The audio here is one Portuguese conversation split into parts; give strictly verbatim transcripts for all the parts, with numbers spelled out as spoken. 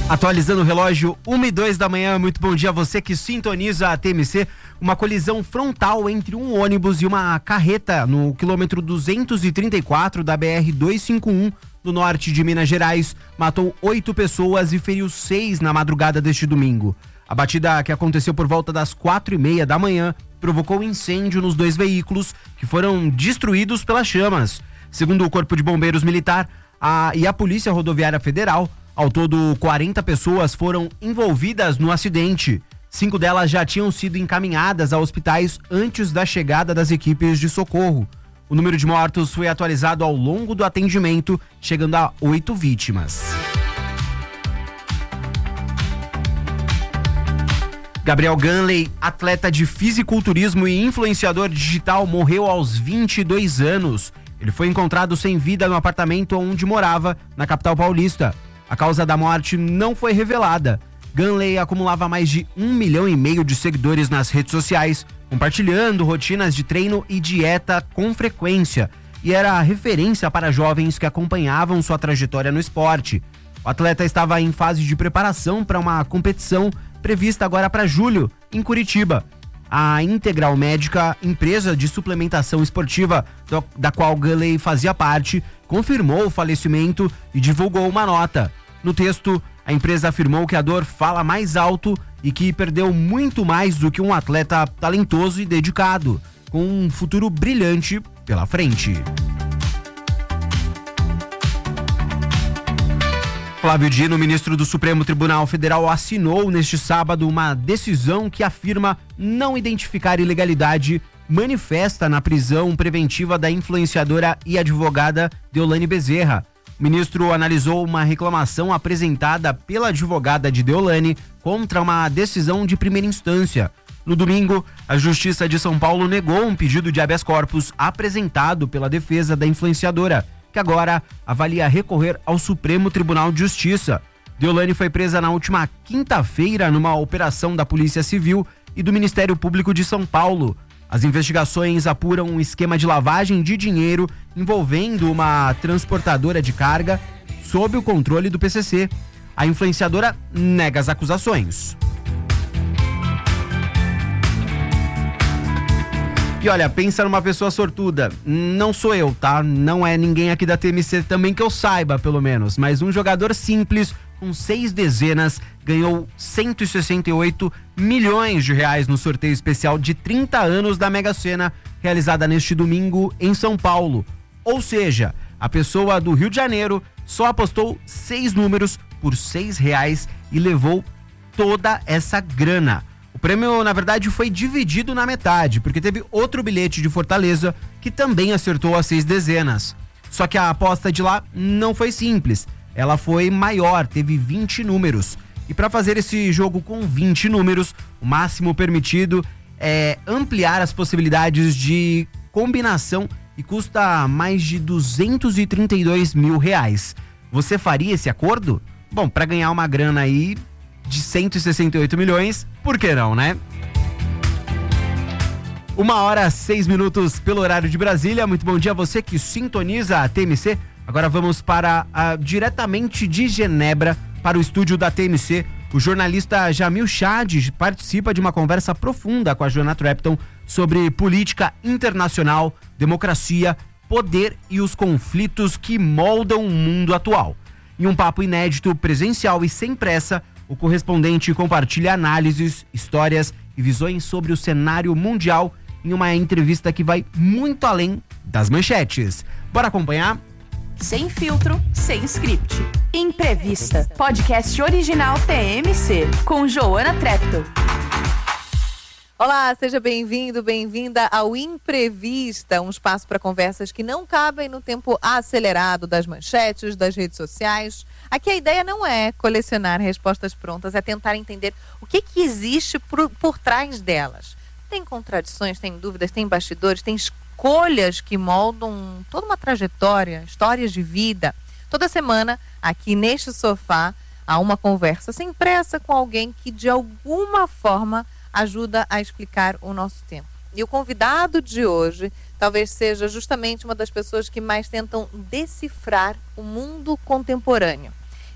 Atualizando o relógio, uma e dois da manhã, muito bom dia a você que sintoniza a T M C. Uma colisão frontal entre um ônibus e uma carreta no quilômetro duzentos e trinta e quatro da B R duzentos e cinquenta e um, no norte de Minas Gerais, matou oito pessoas e feriu seis na madrugada deste domingo. A batida, que aconteceu por volta das quatro e meia da manhã, provocou incêndio nos dois veículos, que foram destruídos pelas chamas. Segundo o Corpo de Bombeiros Militar a, e a Polícia Rodoviária Federal, ao todo, quarenta pessoas foram envolvidas no acidente. Cinco delas já tinham sido encaminhadas a hospitais antes da chegada das equipes de socorro. O número de mortos foi atualizado ao longo do atendimento, chegando a oito vítimas. Gabriel Ganley, atleta de fisiculturismo e influenciador digital, morreu aos vinte e dois anos. Ele foi encontrado sem vida no apartamento onde morava, na capital paulista. A causa da morte não foi revelada. Ganley acumulava mais de um milhão e meio de seguidores nas redes sociais, compartilhando rotinas de treino e dieta com frequência, e era referência para jovens que acompanhavam sua trajetória no esporte. O atleta estava em fase de preparação para uma competição prevista agora para julho, em Curitiba. A Integral Médica, empresa de suplementação esportiva do, da qual Ganley fazia parte, confirmou o falecimento e divulgou uma nota. No texto, a empresa afirmou que a dor fala mais alto e que perdeu muito mais do que um atleta talentoso e dedicado, com um futuro brilhante pela frente. Flávio Dino, ministro do Supremo Tribunal Federal, assinou neste sábado uma decisão que afirma não identificar ilegalidade manifesta na prisão preventiva da influenciadora e advogada Deolane Bezerra. O ministro analisou uma reclamação apresentada pela advogada de Deolane contra uma decisão de primeira instância. No domingo, a Justiça de São Paulo negou um pedido de habeas corpus apresentado pela defesa da influenciadora, que agora avalia recorrer ao Supremo Tribunal de Justiça. Deolane foi presa na última quinta-feira numa operação da Polícia Civil e do Ministério Público de São Paulo. As investigações apuram um esquema de lavagem de dinheiro envolvendo uma transportadora de carga sob o controle do P C C. A influenciadora nega as acusações. E olha, pensa numa pessoa sortuda. Não sou eu, tá? Não é ninguém aqui da T M C também que eu saiba, pelo menos. Mas um jogador simples, com seis dezenas, ganhou cento e sessenta e oito milhões de reais no sorteio especial de trinta anos da Mega Sena, realizada neste domingo em São Paulo. Ou seja, a pessoa do Rio de Janeiro só apostou seis números por seis reais e levou toda essa grana. O prêmio, na verdade, foi dividido na metade, porque teve outro bilhete de Fortaleza que também acertou as seis dezenas. Só que a aposta de lá não foi simples. Ela foi maior, teve vinte números. E para fazer esse jogo com vinte números, o máximo permitido é ampliar as possibilidades de combinação e custa mais de duzentos e trinta e dois mil reais. Você faria esse acordo? Bom, para ganhar uma grana aí de cento e sessenta e oito milhões, por que não, né? Uma hora, seis minutos pelo horário de Brasília. Muito bom dia a você que sintoniza a T M C. Agora vamos para a, diretamente de Genebra, para o estúdio da T M C. O jornalista Jamil Chad participa de uma conversa profunda com a Joana Trepton sobre política internacional, democracia, poder e os conflitos que moldam o mundo atual. Em um papo inédito, presencial e sem pressa, o correspondente compartilha análises, histórias e visões sobre o cenário mundial em uma entrevista que vai muito além das manchetes. Bora acompanhar? Sem filtro, sem script. Imprevista. Podcast original T M C, com Joana Trepton. Olá, seja bem-vindo, bem-vinda ao Imprevista, um espaço para conversas que não cabem no tempo acelerado das manchetes, das redes sociais. Aqui a ideia não é colecionar respostas prontas, é tentar entender o que, que existe por, por trás delas. Tem contradições, tem dúvidas, tem bastidores, tem escolhas que moldam toda uma trajetória, histórias de vida. Toda semana, aqui neste sofá, há uma conversa sem pressa com alguém que de alguma forma ajuda a explicar o nosso tempo. E o convidado de hoje talvez seja justamente uma das pessoas que mais tentam decifrar o mundo contemporâneo.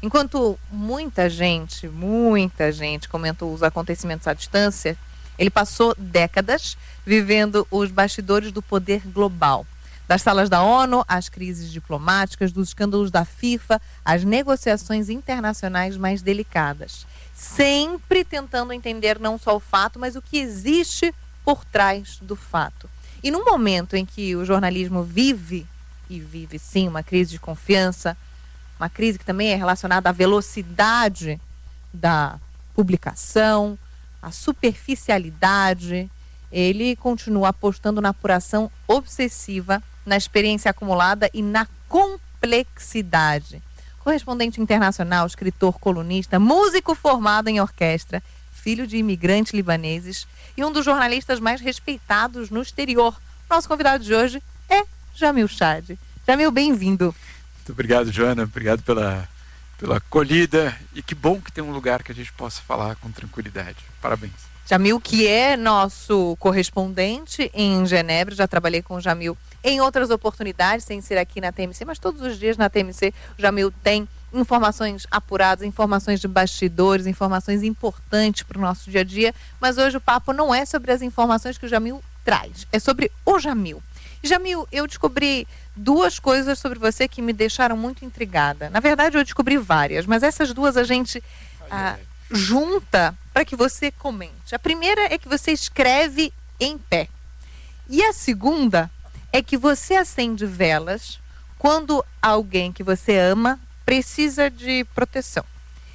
Enquanto muita gente, muita gente comentou os acontecimentos à distância, ele passou décadas vivendo os bastidores do poder global. Das salas da ONU, às crises diplomáticas, dos escândalos da FIFA, às negociações internacionais mais delicadas. Sempre tentando entender não só o fato, mas o que existe por trás do fato. E num momento em que o jornalismo vive, e vive sim, uma crise de confiança, uma crise que também é relacionada à velocidade da publicação, à superficialidade, ele continua apostando na apuração obsessiva, na experiência acumulada e na complexidade. Correspondente internacional, escritor, colunista, músico formado em orquestra, filho de imigrantes libaneses e um dos jornalistas mais respeitados no exterior. Nosso convidado de hoje é Jamil Chad. Jamil, bem-vindo. Muito obrigado, Joana. Obrigado pela, pela acolhida. E que bom que tem um lugar que a gente possa falar com tranquilidade. Parabéns. Jamil, que é nosso correspondente em Genebra. Já trabalhei com o Jamil em outras oportunidades, sem ser aqui na T M C, mas todos os dias na T M C o Jamil tem informações apuradas, informações de bastidores, informações importantes para o nosso dia a dia. Mas hoje o papo não é sobre as informações que o Jamil traz, é sobre o Jamil. Jamil, eu descobri duas coisas sobre você que me deixaram muito intrigada. Na verdade, eu descobri várias, mas essas duas a gente ah, junta para que você comente. A primeira é que você escreve em pé. E a segunda é que você acende velas quando alguém que você ama precisa de proteção.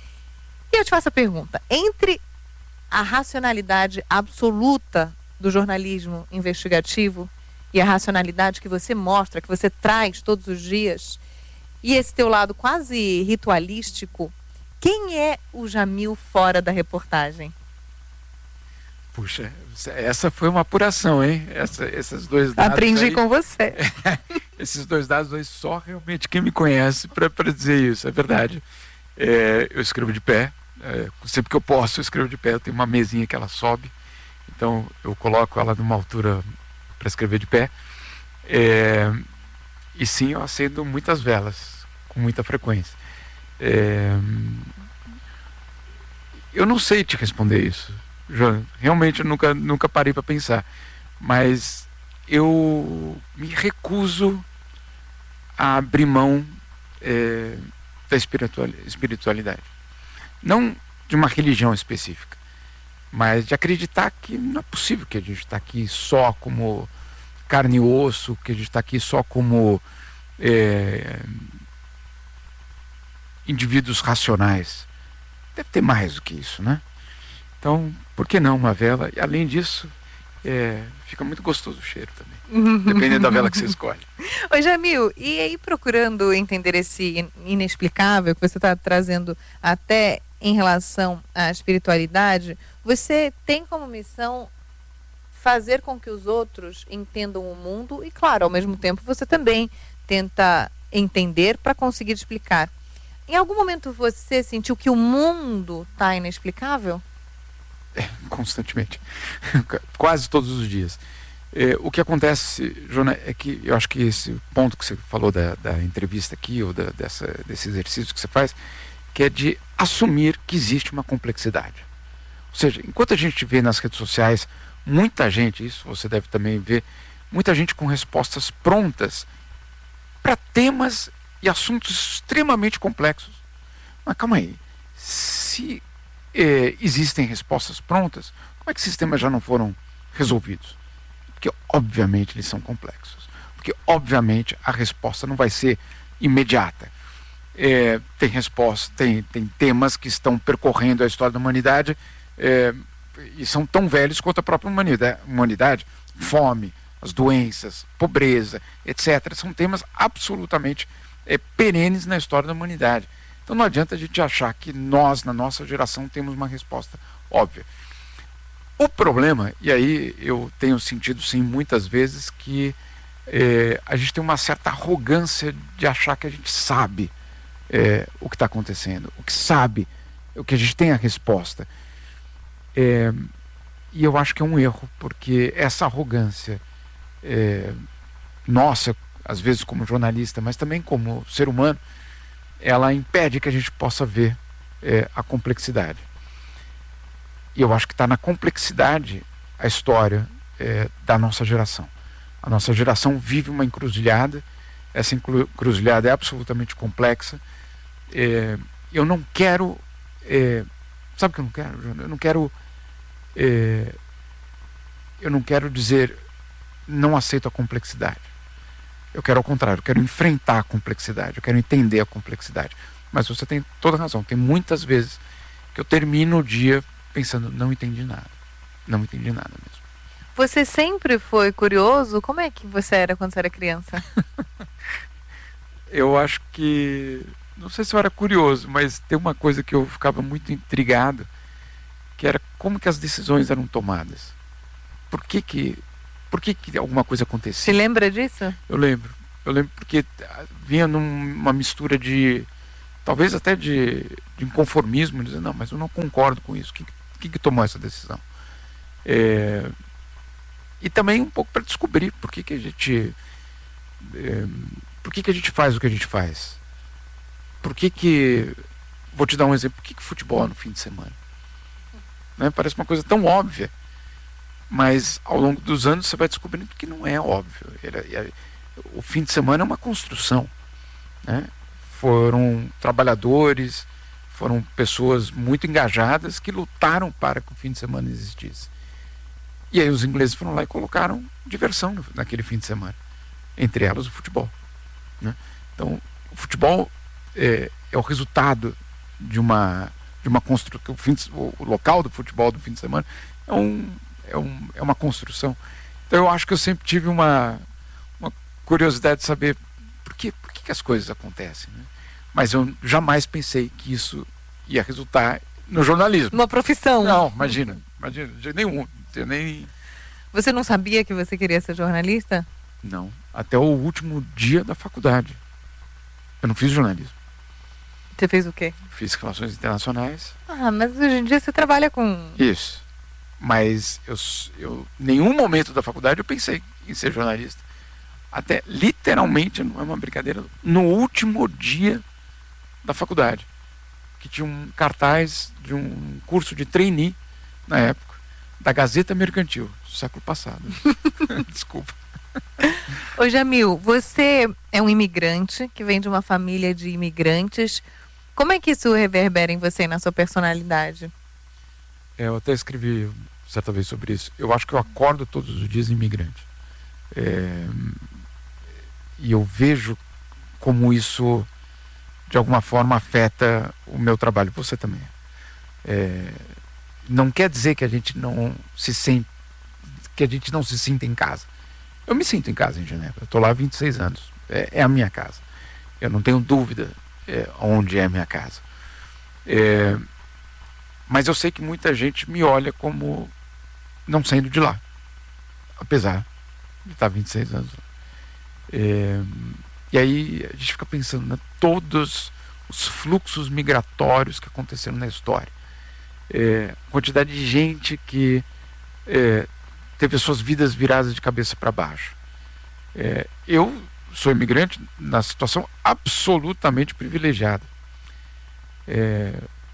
E eu te faço a pergunta: entre a racionalidade absoluta do jornalismo investigativo e a racionalidade que você mostra, que você traz todos os dias, e esse teu lado quase ritualístico, quem é o Jamil fora da reportagem? Puxa, essa foi uma apuração, hein? Essa, esses dois dados Aprendi aí, com você. esses dois dados aí, só realmente quem me conhece para dizer isso, é verdade. É, eu escrevo de pé, é, sempre que eu posso eu escrevo de pé. Eu tenho uma mesinha que ela sobe, então eu coloco ela numa altura para escrever de pé. É, e sim, eu acendo muitas velas, com muita frequência. É, eu não sei te responder isso, João. Realmente eu nunca, nunca parei para pensar. Mas eu me recuso a abrir mão é, da espiritualidade. Não de uma religião específica, mas de acreditar que não é possível que a gente está aqui só como carne e osso, que a gente está aqui só como é, indivíduos racionais. Deve ter mais do que isso, né? Então, por que não uma vela? E além disso, é, fica muito gostoso o cheiro também, dependendo da vela que você escolhe. Ô Jamil, e aí procurando entender esse inexplicável que você está trazendo até em relação à espiritualidade, você tem como missão fazer com que os outros entendam o mundo e, claro, ao mesmo tempo você também tenta entender para conseguir explicar. Em algum momento você sentiu que o mundo está inexplicável? É, constantemente. Quase todos os dias. É, o que acontece, Jona, é que eu acho que esse ponto que você falou da, da entrevista aqui, ou da, dessa, desse exercício que você faz, que é de assumir que existe uma complexidade. Ou seja, enquanto a gente vê nas redes sociais muita gente, isso você deve também ver, muita gente com respostas prontas para temas e assuntos extremamente complexos. Mas calma aí, se eh, existem respostas prontas, como é que esses temas já não foram resolvidos? Porque obviamente eles são complexos, porque obviamente a resposta não vai ser imediata. É, tem resposta, tem, tem temas que estão percorrendo a história da humanidade é, e são tão velhos quanto a própria humanidade, humanidade. Fome, as doenças, pobreza, etcétera. São temas absolutamente é, perenes na história da humanidade. Então não adianta a gente achar que nós, na nossa geração, temos uma resposta óbvia. O problema, e aí eu tenho sentido sim muitas vezes que é, a gente tem uma certa arrogância de achar que a gente sabe É, o que está acontecendo, o que sabe, o que a gente tem a resposta. É, e eu acho que é um erro, porque essa arrogância é, nossa, às vezes como jornalista, mas também como ser humano, ela impede que a gente possa ver é, a complexidade. E eu acho que está na complexidade a história é, da nossa geração. A nossa geração vive uma encruzilhada, essa encruzilhada é absolutamente complexa. É, eu não quero... É, sabe o que eu não quero? Eu não quero... É, eu não quero dizer não aceito a complexidade. Eu quero ao contrário, eu quero enfrentar a complexidade, eu quero entender a complexidade. Mas você tem toda a razão, tem muitas vezes que eu termino o dia pensando, não entendi nada. Não entendi nada mesmo. Você sempre foi curioso? Como é que você era quando você era criança? Eu acho que... Não sei se eu era curioso, mas tem uma coisa que eu ficava muito intrigado, que era como que as decisões eram tomadas. Por que que, por que, que alguma coisa acontecia? Se lembra disso? Eu lembro. Eu lembro porque vinha numa mistura de... Talvez até de, de inconformismo, dizer, não, mas eu não concordo com isso. Quem que, que tomou essa decisão? É, e também um pouco para descobrir por que que a gente... É, por que que a gente faz o que a gente faz? Por que que... Vou te dar um exemplo. Por que que futebol é no fim de semana? Né? Parece uma coisa tão óbvia. Mas ao longo dos anos você vai descobrindo que não é óbvio. Ele, ele, o fim de semana é uma construção. Né? Foram trabalhadores, foram pessoas muito engajadas que lutaram para que o fim de semana existisse. E aí os ingleses foram lá e colocaram diversão no, naquele fim de semana. Entre elas o futebol. Né? Então, o futebol é, é o resultado de uma, de uma construção. O, o local do futebol do fim de semana é, um, é, um, é uma construção. Então eu acho que eu sempre tive uma, uma curiosidade de saber por que, por que, que as coisas acontecem. Né? Mas eu jamais pensei que isso ia resultar no jornalismo. Uma profissão. Não, imagina, imagina, de nenhum. Eu nem... Você não sabia que você queria ser jornalista? Não, até o último dia da faculdade. Eu não fiz jornalismo. Você fez o quê? Fiz relações internacionais. Ah, mas hoje em dia você trabalha com... Isso. Mas eu, eu nenhum momento da faculdade eu pensei em ser jornalista. Até, literalmente, não é uma brincadeira, no último dia da faculdade, que tinha um cartaz de um curso de trainee, na época, da Gazeta Mercantil, século passado. Desculpa. Ô Jamil, você é um imigrante que vem de uma família de imigrantes. Como é que isso reverbera em você e na sua personalidade? É, eu até escrevi certa vez sobre isso. Eu acho que eu acordo todos os dias imigrante. É, e eu vejo como isso, de alguma forma, afeta o meu trabalho. Você também. É, não quer dizer que a gente não se sente, que a gente não se sinta em casa. Eu me sinto em casa em Genebra. Eu estou lá há vinte e seis anos. É, é a minha casa. Eu não tenho dúvida é, onde é a minha casa. É, mas eu sei que muita gente me olha como não saindo de lá. Apesar de estar vinte e seis anos lá. É, e aí a gente fica pensando, né, todos os fluxos migratórios que aconteceram na história. É, a quantidade de gente que é, teve as suas vidas viradas de cabeça para baixo. É, eu sou imigrante na situação absolutamente privilegiada. É,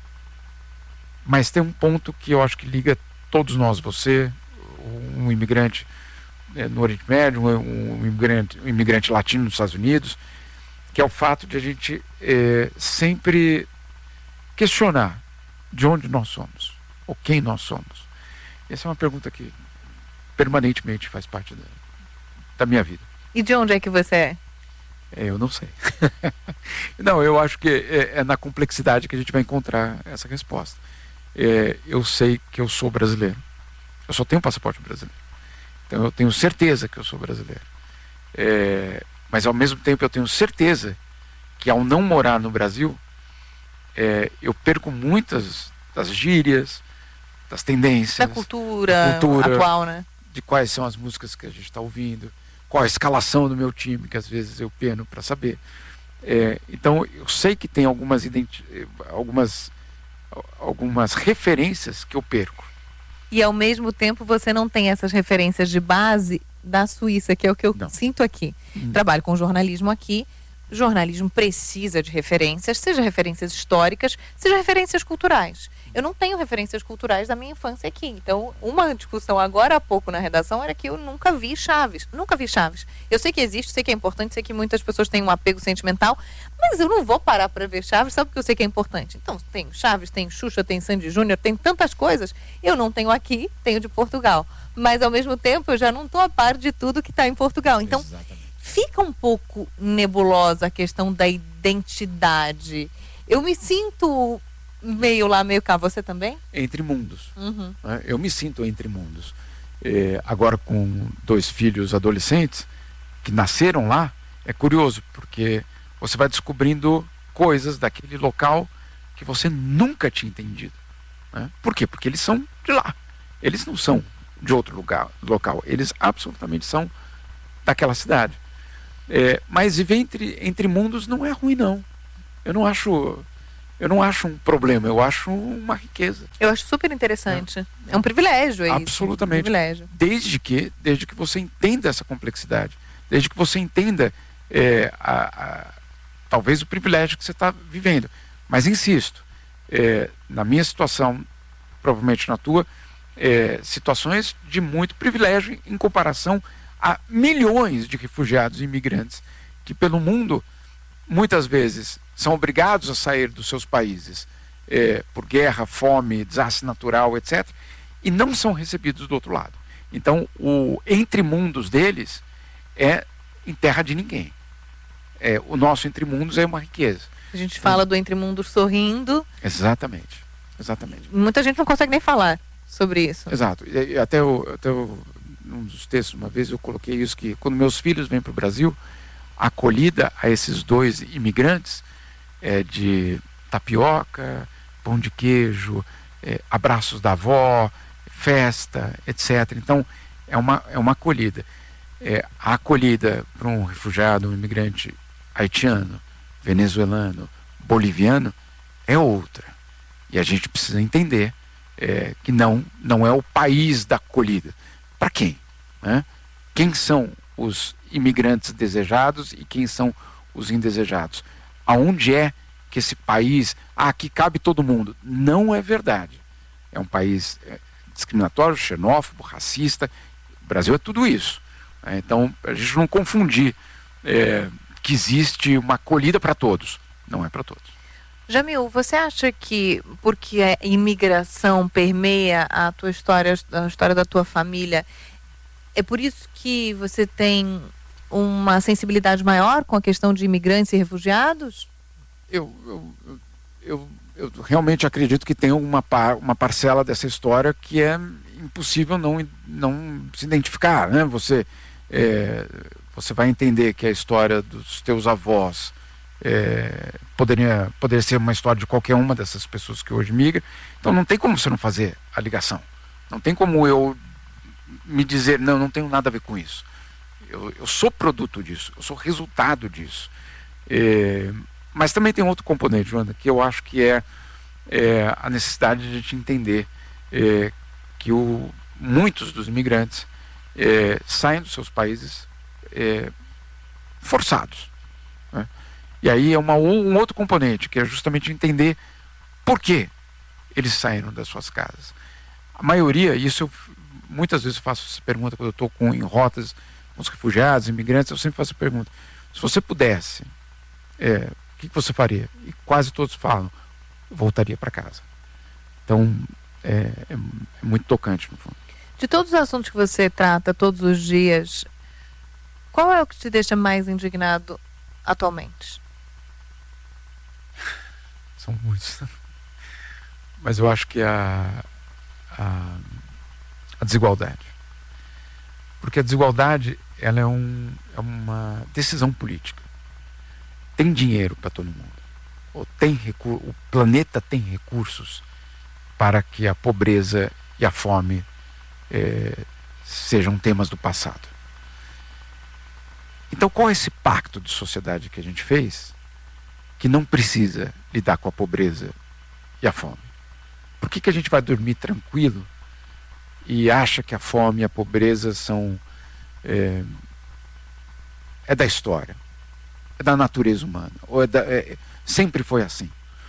mas tem um ponto que eu acho que liga todos nós, você, um imigrante é, no Oriente Médio, um, um, imigrante, um imigrante latino nos Estados Unidos, que é o fato de a gente é, sempre questionar de onde nós somos, ou quem nós somos. Essa é uma pergunta que permanentemente faz parte da, da minha vida. E de onde é que você é? É, eu não sei. Não, eu acho que é, é na complexidade que a gente vai encontrar essa resposta. É, eu sei que eu sou brasileiro. Eu só tenho um passaporte brasileiro. Então eu tenho certeza que eu sou brasileiro. É, mas ao mesmo tempo eu tenho certeza que ao não morar no Brasil, é, eu perco muitas das gírias, das tendências. Da cultura, da cultura atual, né? De quais são as músicas que a gente está ouvindo, qual a escalação do meu time, que às vezes eu peno para saber. É, então eu sei que tem algumas, identi- algumas, algumas referências que eu perco. E ao mesmo tempo você não tem essas referências de base da Suíça, que é o que eu Não. sinto aqui. Hum. Trabalho com jornalismo aqui, jornalismo precisa de referências, seja referências históricas, seja referências culturais. Eu não tenho referências culturais da minha infância aqui. Então, uma discussão agora há pouco na redação era que eu nunca vi Chaves. Nunca vi Chaves. Eu sei que existe, sei que é importante, sei que muitas pessoas têm um apego sentimental, mas eu não vou parar para ver Chaves, sabe porque eu sei que é importante. Então, tem Chaves, tem Xuxa, tem Sandy Júnior, tem tantas coisas. Eu não tenho aqui, tenho de Portugal. Mas, ao mesmo tempo, eu já não estou a par de tudo que está em Portugal. Então, exatamente, fica um pouco nebulosa a questão da identidade. Eu me sinto meio lá, meio cá. Você também? Entre mundos. Uhum. Né? Eu me sinto entre mundos. É, agora com dois filhos adolescentes que nasceram lá, é curioso, porque você vai descobrindo coisas daquele local que você nunca tinha entendido. Né? Por quê? Porque eles são de lá. Eles não são de outro lugar, local. Eles absolutamente são daquela cidade. É, mas viver entre, entre mundos não é ruim, não. Eu não acho... Eu não acho um problema, eu acho uma riqueza. Eu acho super interessante. É, é um privilégio, é absolutamente. Isso, um privilégio. Desde que, desde que você entenda essa complexidade, desde que você entenda é, a, a, talvez o privilégio que você está vivendo. Mas insisto, é, na minha situação, provavelmente na tua, é, situações de muito privilégio em comparação a milhões de refugiados e imigrantes que pelo mundo muitas vezes são obrigados a sair dos seus países é, por guerra, fome, desastre natural, etcétera, e não são recebidos do outro lado. Então, o entre mundos deles é em terra de ninguém. É, o nosso entre mundos é uma riqueza. A gente fala do entre mundos sorrindo. Exatamente, exatamente. Muita gente não consegue nem falar sobre isso. Exato. E, e até, eu, até eu, num dos textos, uma vez eu coloquei isso, que quando meus filhos vêm para o Brasil, a acolhida a esses dois imigrantes é de tapioca, pão de queijo, é, abraços da avó, festa, etcétera. Então, é uma, é uma acolhida. É, a acolhida para um refugiado, um imigrante haitiano, venezuelano, boliviano, é outra. E a gente precisa entender é, que não, não é o país da acolhida. Para quem? Né? Quem são os imigrantes desejados e quem são os indesejados? Aonde é que esse país, ah, aqui cabe todo mundo? Não é verdade. É um país é, discriminatório, xenófobo, racista. O Brasil é tudo isso. É, então, a gente não confundir é, que existe uma acolhida para todos. Não é para todos. Jamil, você acha que porque a imigração permeia a tua história, a história da tua família, é por isso que você tem uma sensibilidade maior com a questão de imigrantes e refugiados? Eu, eu, eu, eu realmente acredito que tem uma, par, uma parcela dessa história que é impossível não, não se identificar, né? Você, é, você vai entender que a história dos teus avós é, poderia, poderia ser uma história de qualquer uma dessas pessoas que hoje migram. Então não tem como você não fazer a ligação. Não tem como eu me dizer, não, não tenho nada a ver com isso. Eu, eu sou produto disso, eu sou resultado disso. É, mas também tem outro componente, Joana, que eu acho que é, é a necessidade de a gente entender é, que o, muitos dos imigrantes é, saem dos seus países é, forçados. Né? E aí é uma, um outro componente, que é justamente entender por que eles saíram das suas casas. A maioria, isso eu muitas vezes faço essa pergunta quando eu estou em rotas com os refugiados, imigrantes, eu sempre faço a pergunta: se você pudesse, é, o que você faria? E quase todos falam: eu voltaria para casa. Então, é, é, é muito tocante, no fundo. De todos os assuntos que você trata todos os dias, qual é o que te deixa mais indignado atualmente? São muitos. Mas eu acho que a, a, a desigualdade. Porque a desigualdade, ela é, um, é uma decisão política. Tem dinheiro para todo mundo. Ou tem recur- o planeta tem recursos para que a pobreza e a fome é, sejam temas do passado. Então, qual é esse pacto de sociedade que a gente fez que não precisa lidar com a pobreza e a fome? Por que que a gente vai dormir tranquilo e acha que a fome e a pobreza são é, é da história? é da natureza humana, ou é da, é, sempre foi assim.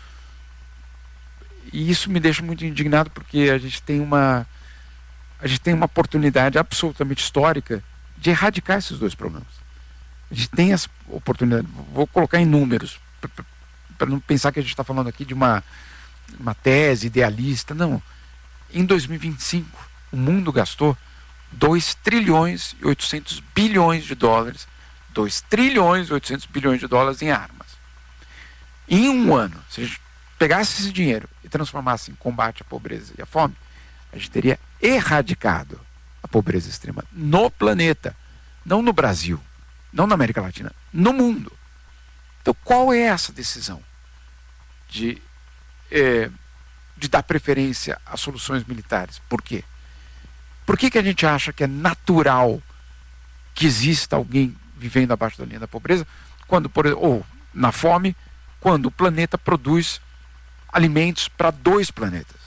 E isso me deixa muito indignado, porque a gente tem uma a gente tem uma oportunidade absolutamente histórica de erradicar esses dois problemas. A gente tem essa oportunidade, vou colocar em números, para não pensar que a gente está falando aqui de uma, uma tese idealista, não. Em dois mil e vinte e cinco, o mundo gastou dois trilhões e oitocentos bilhões de dólares, dois trilhões e oitocentos bilhões de dólares em armas. Em um ano, se a gente pegasse esse dinheiro e transformasse em combate à pobreza e à fome, a gente teria erradicado a pobreza extrema no planeta, não no Brasil, não na América Latina, no mundo. Então, qual é essa decisão de, é, de dar preferência a soluções militares? Por quê? Por que que a gente acha que é natural que exista alguém vivendo abaixo da linha da pobreza, quando, por, ou na fome, quando o planeta produz alimentos para dois planetas?